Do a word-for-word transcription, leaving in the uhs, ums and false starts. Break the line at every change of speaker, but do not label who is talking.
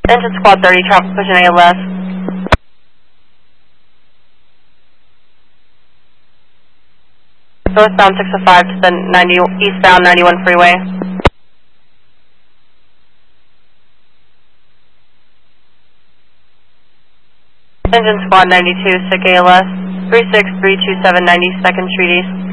Engine Squad thirty, traffic pushing A L S. Northbound six oh five to the ninety, eastbound ninety-one freeway. Engine Squad ninety-two, sick A L S, three six three two seven ninety-second Street East.